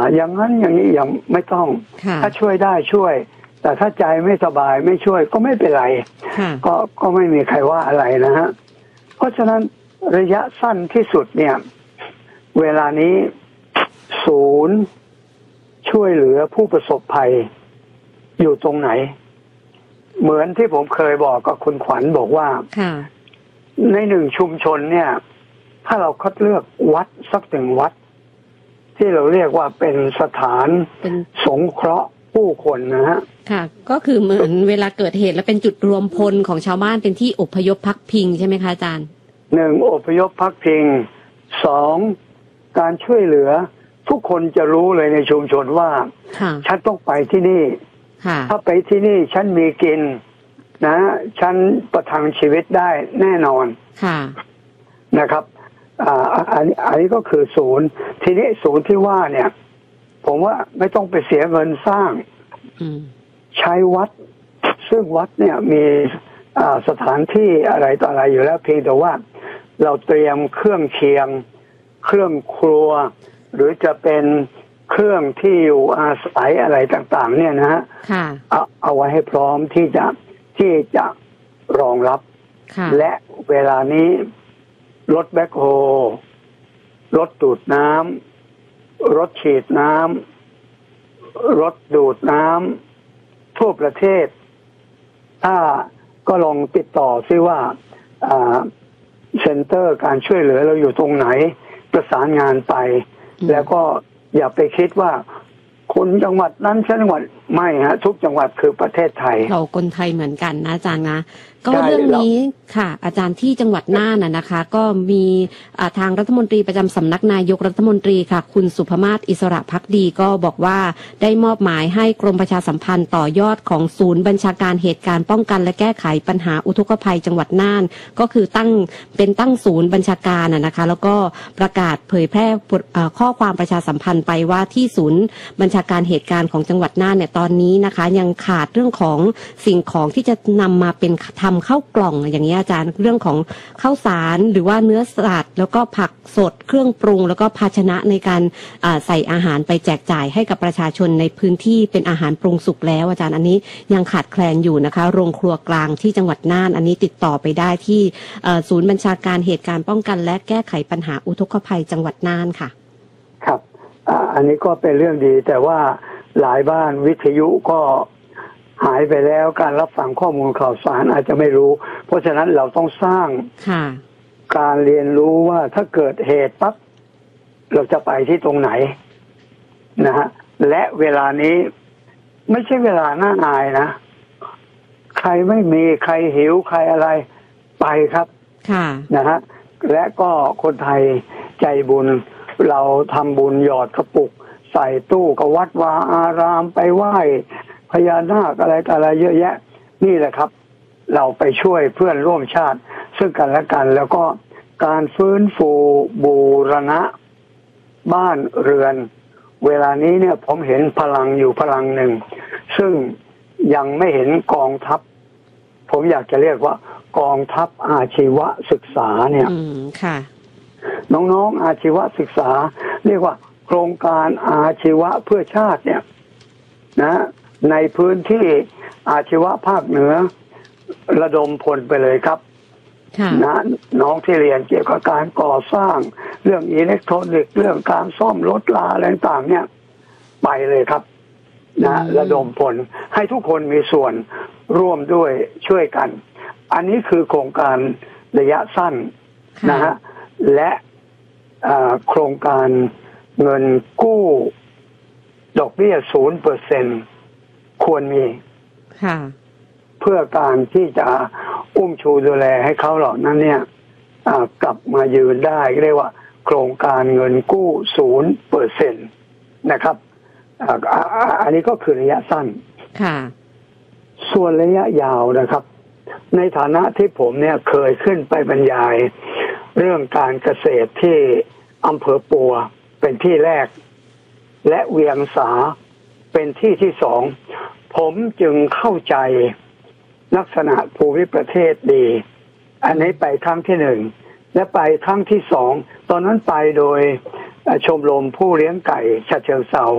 อย่างนั้นอย่างนี้ยังไม่ต้องถ้าช่วยได้ช่วยแต่ถ้าใจไม่สบายไม่ช่วยก็ไม่เป็นไรก็ไม่มีใครว่าอะไรนะฮะเพราะฉะนั้นระยะสั้นที่สุดเนี่ยเวลานี้ศูนย์ช่วยเหลือผู้ประสบภัยอยู่ตรงไหนเหมือนที่ผมเคยบอกกับคุณขวัญบอกว่าในหนึ่งชุมชนเนี่ยถ้าเราคัดเลือกวัดสักหนึ่งวัดที่เราเรียกว่าเป็นสถานสงเคราะห์ผู้คนนะฮะค่ะก็คือเหมือนเวลาเกิดเหตุแล้วเป็นจุดรวมพลของชาวบ้านเป็นที่อพยพพักพิงใช่ไหมคะอาจารย์หนึ่งอพยพพักพิงสองการช่วยเหลือทุกคนจะรู้เลยในชุมชนว่าฉันต้องไปที่นี่ถ้าไปที่นี่ฉันมีกินนะฉันประทังชีวิตได้แน่นอนนะครับอันนี้ก็คือศูนย์ทีนี้ศูนย์ที่ว่าเนี่ยผมว่าไม่ต้องไปเสียเงินสร้างใช้วัดซึ่งวัดเนี่ยมีสถานที่อะไรต่ออะไรอยู่แล้วเพียงแต่ว่าเราเตรียมเครื่องเคียงเครื่องครัวหรือจะเป็นเครื่องที่อยู่อาศัยอะไรต่างๆเนี่ยนะฮะเอาไว้ให้พร้อมที่จะรองรับและเวลานี้รถแบ็คโฮรถดูดน้ำรถฉีดน้ำรถดูดน้ำทั่วประเทศถ้าก็ลองติดต่อซิว่าเซ็นเตอร์การช่วยเหลือเราอยู่ตรงไหนประสานงานไปแล้วก็อย่าไปคิดว่าคนจังหวัดนั้นจังหวัดไม่ฮะทุกจังหวัดคือประเทศไทยเราคนไทยเหมือนกันนะอาจารย์นะก็เรื่องนี้ค่ะอาจารย์ที่จังหวัดน่านนะคะก็มีทางรัฐมนตรีประจำสำนักนายกรัฐมนตรีค่ะคุณสุภมาศอิสระภักดีก็บอกว่าได้มอบหมายให้กรมประชาสัมพันธ์ต่อยอดของศูนย์บัญชาการเหตุการณ์ป้องกันและแก้ไขปัญหาอุทกภัยจังหวัดน่านก็คือตั้งศูนย์บัญชาการนะคะแล้วก็ประกาศเผยแพร่ข้อความประชาสัมพันธ์ไปว่าที่ศูนย์บัญชาการเหตุการณ์ของจังหวัดน่านเนี่ยตอนนี้นะคะยังขาดเรื่องของสิ่งของที่จะนำมาเป็นทำข้าวกล่องอย่างนี้อาจารย์เรื่องของข้าวสารหรือว่าเนื้อสัตว์แล้วก็ผักสดเครื่องปรุงแล้วก็ภาชนะในการใส่อาหารไปแจกจ่ายให้กับประชาชนในพื้นที่เป็นอาหารปรุงสุกแล้วอาจารย์อันนี้ยังขาดแคลนอยู่นะคะโรงครัวกลางที่จังหวัดน่านอันนี้ติดต่อไปได้ที่ศูนย์บัญชาการเหตุการณ์ป้องกันและแก้ไขปัญหาอุทกภัยจังหวัดน่านค่ะครับอันนี้ก็เป็นเรื่องดีแต่ว่าหลายบ้านวิทยุก็หายไปแล้วการรับฟังข้อมูลข่าวสารอาจจะไม่รู้เพราะฉะนั้นเราต้องสร้างการเรียนรู้ว่าถ้าเกิดเหตุปั๊บเราจะไปที่ตรงไหนนะฮะและเวลานี้ไม่ใช่เวลาน่าอายนะใครไม่มีใครหิวใครอะไรไปครับนะฮะและก็คนไทยใจบุญเราทำบุญหยอดกระปุกใส่ตู้กับวัดวาอารามไปไหว้พญานาคอะไรเยอะแยะนี่แหละครับเราไปช่วยเพื่อนร่วมชาติซึ่งกันและกันแล้วก็การฟื้นฟูบูรณะบ้านเรือนเวลานี้เนี่ยผมเห็นพลังอยู่พลังหนึ่งซึ่งยังไม่เห็นกองทัพผมอยากจะเรียกว่ากองทัพอาชีวศึกษาเนี่ยน้องๆอาชีวศึกษาเรียกว่าโครงการอาชีวะเพื่อชาติเนี่ยนะในพื้นที่อาชีวะภาคเหนือระดมพลไปเลยครับนะน้องที่เรียนเกี่ยวกับการก่อสร้างเรื่องอิเล็กทรอนิกส์เรื่องการซ่อมรถลาอะไรต่างๆเนี่ยไปเลยครับนะระดมพลให้ทุกคนมีส่วนร่วมด้วยช่วยกันอันนี้คือโครงการระยะสั้นนะฮะและโครงการเงินกู้ดอกเบี้ย 0% ควรมีเพื่อการที่จะอุ้มชูดูแลให้เขาเหล่านั้นเนี่ยกลับมายืนได้เรียกว่าโครงการเงินกู้ 0% นะครับอันนี้ก็คือระยะสั้นส่วนระยะยาวนะครับในฐานะที่ผมเนี่ยเคยขึ้นไปบรรยายเรื่องการเกษตรที่อำเภอปัวเป็นที่แรกและเวียงสาเป็นที่สองผมจึงเข้าใจลักษณะภูมิประเทศดีอันนี้ไปครั้งที่หนึ่งและไปครั้งที่สองตอนนั้นไปโดยชมรมผู้เลี้ยงไก่ฉะเชิงเทรา